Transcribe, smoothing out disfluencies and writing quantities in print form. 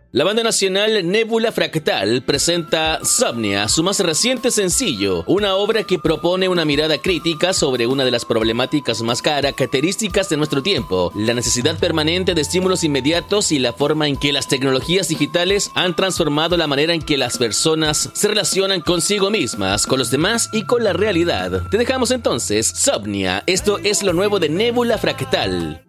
La banda nacional Nébula Fractal presenta Somnia, su más reciente sencillo, una obra que propone una mirada crítica sobre una de las problemáticas más características de nuestro tiempo, la necesidad permanente de estímulos inmediatos y la forma en que las tecnologías digitales han transformado la manera en que las personas se relacionan consigo mismas, con los demás y con la realidad. Te dejamos entonces Somnia, esto es lo nuevo de Nébula Fractal.